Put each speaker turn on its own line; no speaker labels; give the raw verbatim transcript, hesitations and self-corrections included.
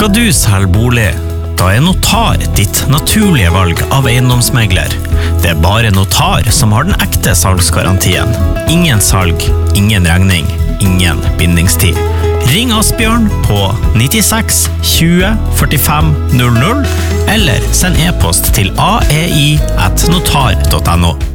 Skal du selge bolig? Da er Notar ditt naturlige valg av eiendomsmegler. Det er bare Notar som har den ekte salgsgarantien. Ingen salg, ingen regning, ingen bindingstid. Ring Asbjørn på nittiseks tjue førtifem null null eller send e-post til a e i at notar punktum no.